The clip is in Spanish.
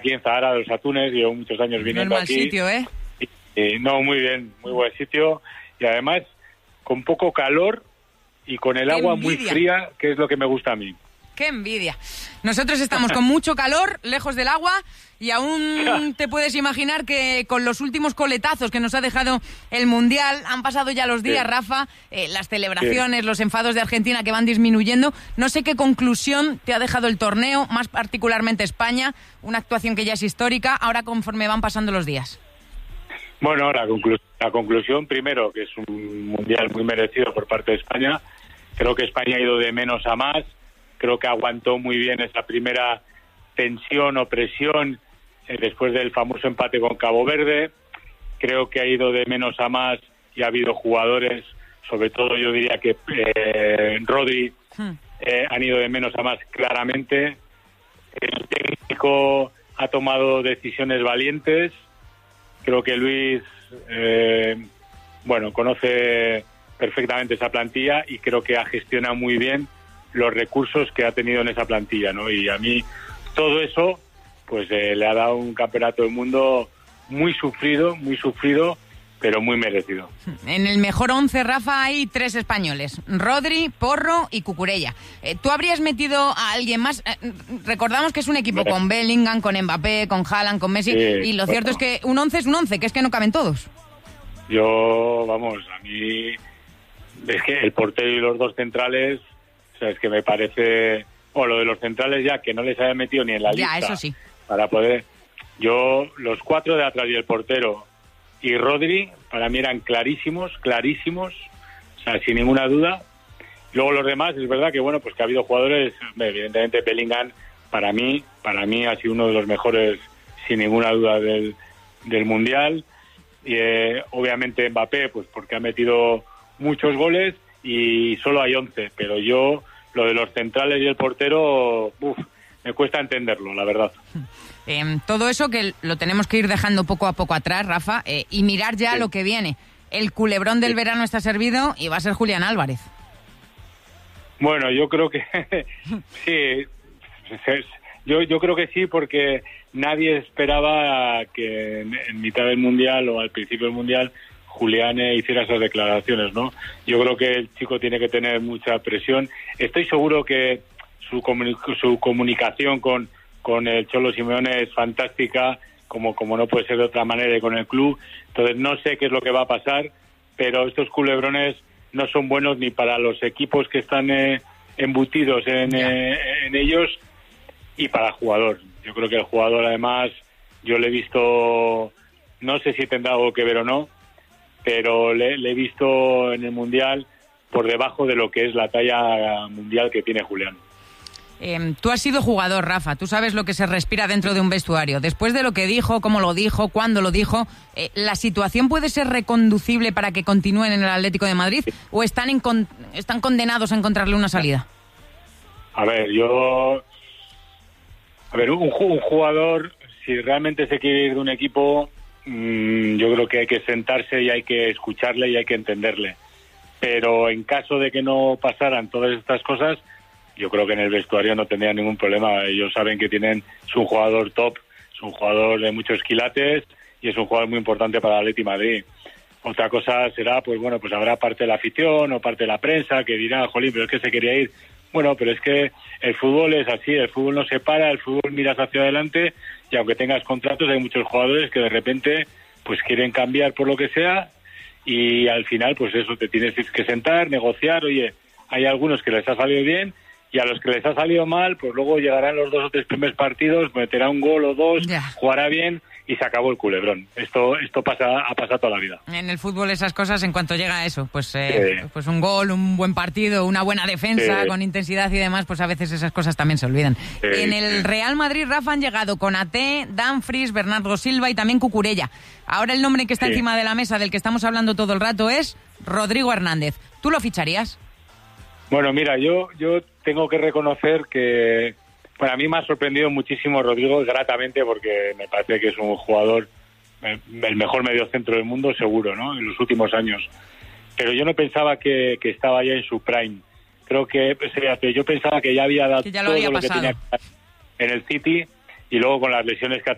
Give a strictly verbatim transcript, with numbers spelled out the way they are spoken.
aquí en Zahara de los Atunes, llevo muchos años viniendo no es mal aquí. sitio, ¿eh? Y, y, no, muy bien, muy buen sitio. Y además, con poco calor y con el ¡Qué agua envidia! muy fría, que es lo que me gusta a mí. ¡Qué envidia! Nosotros estamos con mucho calor, lejos del agua, y aún te puedes imaginar que con los últimos coletazos que nos ha dejado el Mundial, han pasado ya los días, sí. Rafa, eh, las celebraciones, sí. los enfados de Argentina que van disminuyendo. No sé qué conclusión te ha dejado el torneo, más particularmente España, una actuación que ya es histórica, ahora conforme van pasando los días. Bueno, la, conclu- la conclusión, primero, que es un Mundial muy merecido por parte de España. Creo que España ha ido de menos a más. Creo que aguantó muy bien esa primera tensión o presión eh, después del famoso empate con Cabo Verde. Creo que ha ido de menos a más y ha habido jugadores, sobre todo yo diría que eh, Rodri, eh, han ido de menos a más claramente. El técnico ha tomado decisiones valientes. Creo que Luis, eh, bueno, conoce perfectamente esa plantilla y creo que ha gestionado muy bien los recursos que ha tenido en esa plantilla, ¿no? Y a mí todo eso pues eh, le ha dado un campeonato del mundo muy sufrido, muy sufrido, pero muy merecido. En el mejor once, Rafa, hay tres españoles: Rodri, Porro y Cucurella. Eh, ¿Tú habrías metido a alguien más? Eh, recordamos que es un equipo con Bellingham, con Mbappé, con Haaland, con Messi, sí, y lo bueno. cierto es que un once es un once, que es que no caben todos. Yo, vamos, a mí es que el portero y los dos centrales, o sea, es que me parece... O lo de los centrales ya, que no les haya metido ni en la lista. Ya, eso sí. Para poder... Yo, los cuatro de atrás y el portero y Rodri, para mí eran clarísimos, clarísimos, o sea, sin ninguna duda. Luego los demás, es verdad que, bueno, pues que ha habido jugadores, evidentemente Bellingham, para mí, para mí ha sido uno de los mejores, sin ninguna duda, del, del Mundial. Y eh, obviamente Mbappé, pues porque ha metido muchos goles y solo hay once, pero yo, lo de los centrales y el portero, uf, me cuesta entenderlo, la verdad. Eh, todo eso que lo tenemos que ir dejando poco a poco atrás, Rafa, eh, y mirar ya sí. lo que viene. El culebrón del sí. verano está servido y va a ser Julián Álvarez. Bueno, yo creo que sí, yo, yo creo que sí, porque nadie esperaba que en, en mitad del Mundial o al principio del Mundial Julián eh, hiciera esas declaraciones, ¿no? Yo creo que el chico tiene que tener mucha presión. Estoy seguro que su, comuni- su comunicación con, con el Cholo Simeone es fantástica, como, como no puede ser de otra manera, y con el club. Entonces no sé qué es lo que va a pasar, pero estos culebrones no son buenos ni para los equipos que están eh, embutidos en, eh, en ellos y para el jugador. Yo creo que el jugador, además, yo le he visto, no sé si tendrá algo que ver o no, pero le, le he visto en el Mundial por debajo de lo que es la talla mundial que tiene Julián. Eh, tú has sido jugador, Rafa, tú sabes lo que se respira dentro de un vestuario. Después de lo que dijo, cómo lo dijo, cuándo lo dijo, eh, ¿la situación puede ser reconducible para que continúen en el Atlético de Madrid o están, en con, están condenados a encontrarle una salida? A ver, yo... A ver, un, un jugador, si realmente se quiere ir de un equipo, mmm, yo creo que hay que sentarse y hay que escucharle y hay que entenderle. Pero en caso de que no pasaran todas estas cosas, yo creo que en el vestuario no tendría ningún problema. Ellos saben que tienen, es un jugador top, es un jugador de muchos quilates y es un jugador muy importante para el Atlético de Madrid. Otra cosa será, pues bueno, pues habrá parte de la afición o parte de la prensa que dirá, jolín, pero es que se quería ir. Bueno, pero es que el fútbol es así, el fútbol no se para, el fútbol miras hacia adelante y aunque tengas contratos hay muchos jugadores que de repente pues quieren cambiar por lo que sea y al final pues eso, te tienes que sentar, negociar, oye, hay algunos que les ha salido bien y a los que les ha salido mal, pues luego llegarán los dos o tres primeros partidos, meterá un gol o dos, yeah. jugará bien y se acabó el culebrón. Esto esto pasa ha pasado toda la vida. En el fútbol esas cosas, en cuanto llega a eso, pues eh, sí. pues un gol, un buen partido, una buena defensa sí. con intensidad y demás, pues a veces esas cosas también se olvidan. Sí, en el sí. Real Madrid, Rafa, han llegado Konaté, Dumfries, Bernardo Silva y también Cucurella. Ahora el nombre que está sí. encima de la mesa, del que estamos hablando todo el rato, es Rodrigo Hernández. ¿Tú lo ficharías? Bueno, mira, yo yo tengo que reconocer que para mí me ha sorprendido muchísimo Rodrigo, gratamente, porque me parece que es un jugador, el mejor mediocentro del mundo, seguro, ¿no? En los últimos años. Pero yo no pensaba que, que estaba ya en su prime. Creo que, fíjate, yo pensaba que ya había dado que ya todo lo, había lo pasado. que tenía en el City y luego con las lesiones que ha